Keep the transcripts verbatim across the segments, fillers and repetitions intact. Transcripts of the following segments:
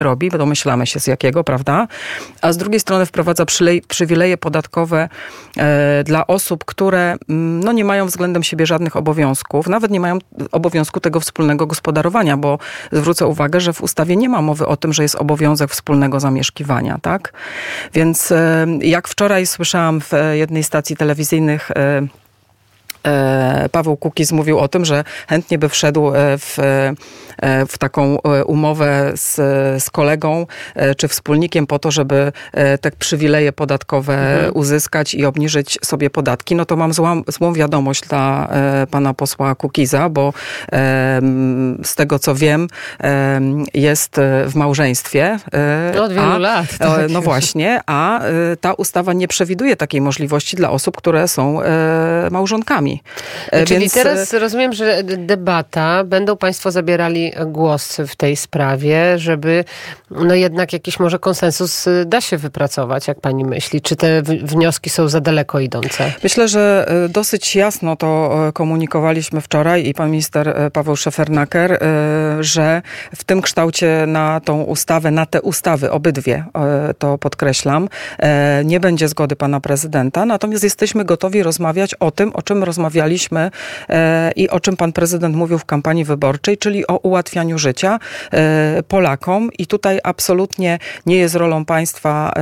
robi, bo domyślamy się z jakiego, prawda? A z drugiej strony wprowadza przylej, przywileje podatkowe e, dla osób, które no, nie mają względem siebie żadnych obowiązków, nawet nie mają obowiązku tego wspólnego gospodarowania, bo zwrócę uwagę, że w ustawie nie ma mowy o tym, że jest obowiązek wspólnego zamieszkiwania, tak? Więc e, jak wczoraj słyszałam w jednej stacji telewizyjnych e, Paweł Kukiz mówił o tym, że chętnie by wszedł w, w taką umowę z, z kolegą czy wspólnikiem po to, żeby te przywileje podatkowe mhm. uzyskać i obniżyć sobie podatki. No to mam złą, złą wiadomość dla pana posła Kukiza, bo z tego co wiem jest w małżeństwie. No, od wielu a, lat. Tak. No właśnie, a ta ustawa nie przewiduje takiej możliwości dla osób, które są małżonkami. Czyli Więc... teraz rozumiem, że debata, będą państwo zabierali głos w tej sprawie, żeby no jednak jakiś może konsensus da się wypracować, jak pani myśli? Czy te wnioski są za daleko idące? Myślę, że dosyć jasno to komunikowaliśmy wczoraj i pan minister Paweł Szefernaker, że w tym kształcie na tą ustawę, na te ustawy, obydwie, to podkreślam, nie będzie zgody pana prezydenta, natomiast jesteśmy gotowi rozmawiać o tym, o czym rozmawialiśmy rozmawialiśmy i o czym pan prezydent mówił w kampanii wyborczej, czyli o ułatwianiu życia Polakom. I tutaj absolutnie nie jest rolą państwa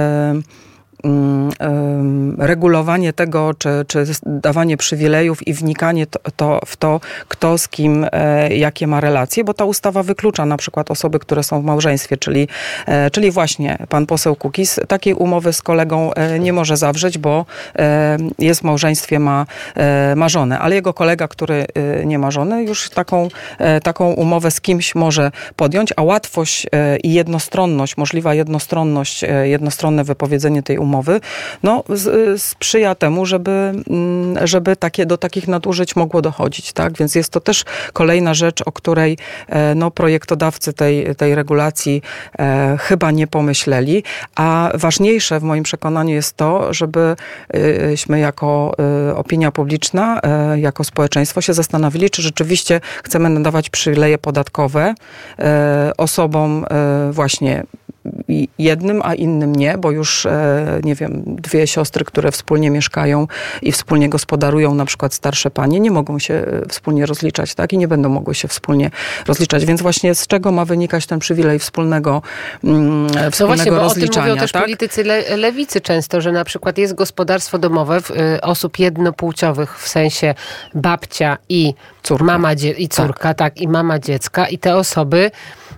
regulowanie tego, czy, czy dawanie przywilejów i wnikanie to, to, w to, kto z kim, e, jakie ma relacje, bo ta ustawa wyklucza na przykład osoby, które są w małżeństwie, czyli, e, czyli właśnie pan poseł Kukiz takiej umowy z kolegą e, nie może zawrzeć, bo e, jest w małżeństwie, ma, e, ma żonę, ale jego kolega, który e, nie ma żony, już taką, e, taką umowę z kimś może podjąć, a łatwość e, i jednostronność, możliwa jednostronność, e, jednostronne wypowiedzenie tej umowy umowy, no z, sprzyja temu, żeby, żeby takie, do takich nadużyć mogło dochodzić, tak? Więc jest to też kolejna rzecz, o której no, projektodawcy tej, tej regulacji e, chyba nie pomyśleli, a ważniejsze w moim przekonaniu jest to, żebyśmy jako e, opinia publiczna, e, jako społeczeństwo się zastanowili, czy rzeczywiście chcemy nadawać przywileje podatkowe e, osobom e, właśnie jednym, a innym nie, bo już, nie wiem, dwie siostry, które wspólnie mieszkają i wspólnie gospodarują, na przykład starsze panie, nie mogą się wspólnie rozliczać, tak? I nie będą mogły się wspólnie rozliczać. Więc właśnie z czego ma wynikać ten przywilej wspólnego, mm, wspólnego no właśnie, bo rozliczania? O tym mówią też tak? politycy le- lewicy często, że na przykład jest gospodarstwo domowe w, y, osób jednopłciowych, w sensie babcia i córka. mama dzie- i córka, tak. tak, i mama dziecka, i te osoby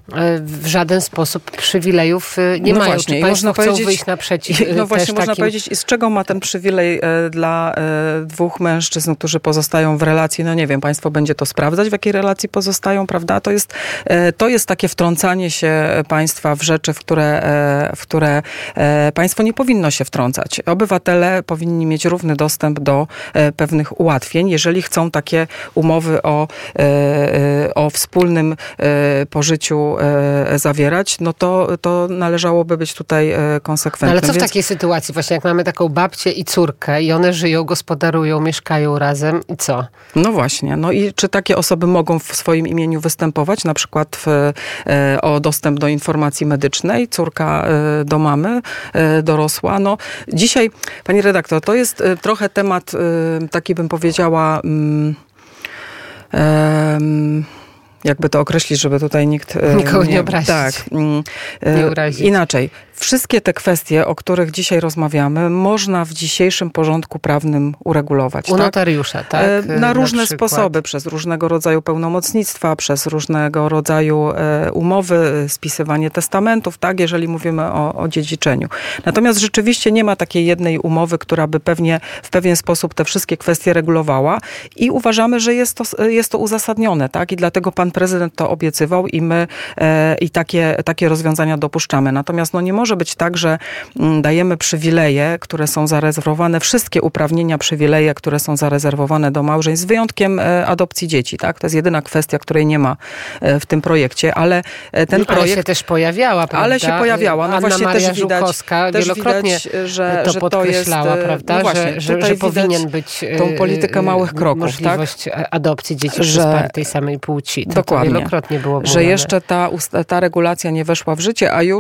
w żaden sposób przywilejów nie no mają. Właśnie, Czy państwo można chcą wyjść naprzeciw? No właśnie, można takim... powiedzieć, i z czego ma ten przywilej e, dla e, dwóch mężczyzn, którzy pozostają w relacji, no nie wiem, państwo będzie to sprawdzać, w jakiej relacji pozostają, prawda? To jest, e, to jest takie wtrącanie się państwa w rzeczy, w które, e, w które e, państwo nie powinno się wtrącać. Obywatele powinni mieć równy dostęp do e, pewnych ułatwień, jeżeli chcą takie umowy o, e, o wspólnym e, pożyciu e, zawierać, no to, to należałoby być tutaj e, konsekwentnym. No ale co w Więc... takiej sytuacji? Właśnie jak mamy taką babcię i córkę i one żyją, gospodarują, mieszkają razem i co? No właśnie. No i czy takie osoby mogą w swoim imieniu występować, na przykład w, e, o dostęp do informacji medycznej, córka e, do mamy, e, dorosła. No dzisiaj, pani redaktor, to jest e, trochę temat, e, taki bym powiedziała, mm, e, jakby to określić, żeby tutaj nikt... Nikogo nie, nie obrazić. Tak. Nie urazić. Inaczej. Wszystkie te kwestie, o których dzisiaj rozmawiamy, można w dzisiejszym porządku prawnym uregulować. U tak? notariusza, tak? Na, na różne sposoby, przez różnego rodzaju pełnomocnictwa, przez różnego rodzaju e, umowy, spisywanie testamentów, tak? Jeżeli mówimy o, o dziedziczeniu. Natomiast rzeczywiście nie ma takiej jednej umowy, która by pewnie w pewien sposób te wszystkie kwestie regulowała i uważamy, że jest to, jest to uzasadnione, tak? I dlatego pan prezydent to obiecywał i my e, i takie, takie rozwiązania dopuszczamy. Natomiast no nie może być tak, że m, dajemy przywileje, które są zarezerwowane, wszystkie uprawnienia, przywileje, które są zarezerwowane do małżeństw, z wyjątkiem e, adopcji dzieci, tak? To jest jedyna kwestia, której nie ma e, w tym projekcie, ale e, ten ale projekt... Ale się też pojawiała, prawda? Ale się pojawiała. No Anna właśnie Maria też widać, Żukowska też wielokrotnie widać, że to że podkreślała, to jest, prawda? no właśnie, że, że, że powinien być tą politykę małych kroków, możliwość tak? adopcji dzieci że, przez pary tej samej płci. Tak? Dokładnie. To wielokrotnie było że jeszcze ta, ta regulacja nie weszła w życie, a już